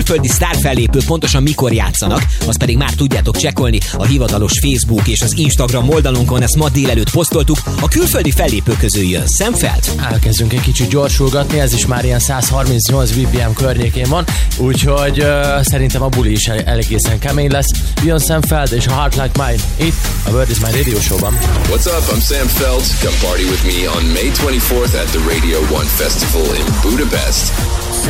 külföldi sztárfellépők pontosan mikor játszanak, azt pedig már tudjátok csekkolni a hivatalos Facebook és az Instagram oldalunkon, ezt ma délelőtt posztoltuk. A külföldi fellépők közül jön Sam Feld. Elkezdünk egy kicsit gyorsulgatni, ez is már ilyen 138 BPM környékén van, úgyhogy szerintem a buli is egészen kemény lesz. Jön Sam Feld és a Heart Like Mine itt a Word is My Radio Show-ban. What's up? I'm Sam Feld. Come party with me on May 24th at the Radio 1 Festival in Budapest.